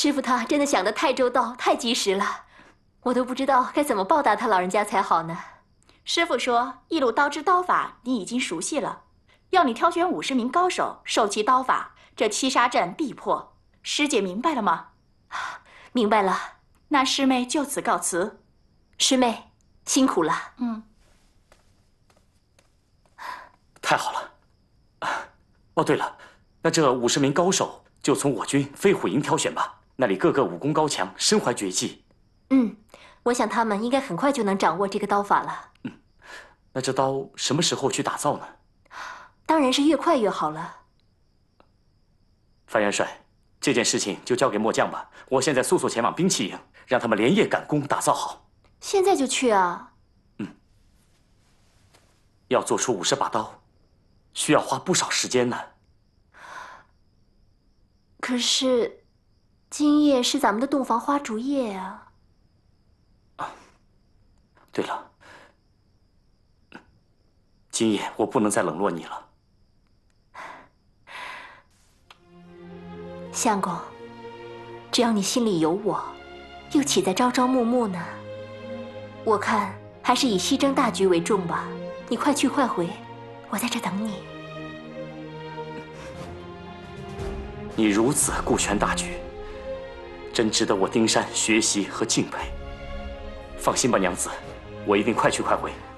师傅他真的想得太周到、太及时了，我都不知道该怎么报答他老人家才好呢。 师傅说，一路刀之刀法你已经熟悉了，要你挑选50名高手授其刀法，这7杀阵必破。师姐明白了吗？ 明白了。 那师妹就此告辞。 师妹辛苦了。 太好了。哦，对了，那这50名高手就从我军飞虎营挑选吧，那里个个武功高强，身怀绝技。 我想他们应该很快就能掌握这个刀法了。 那这刀什么时候去打造呢？ 当然是越快越好了。 樊元帅，这件事情就交给末将吧，我现在速速前往兵器营，让他们连夜赶工打造好。 现在就去啊？ 要做出50把刀，需要花不少时间呢。 可是，今夜是咱们的洞房花烛夜啊。 对了，今夜我不能再冷落你了。 相公，只要你心里有我，又岂在朝朝暮暮呢？我看还是以西征大局为重吧。你快去快回，我在这等你。 你如此顾全大局，真值得我丁山学习和敬佩。放心吧，娘子，我一定快去快回。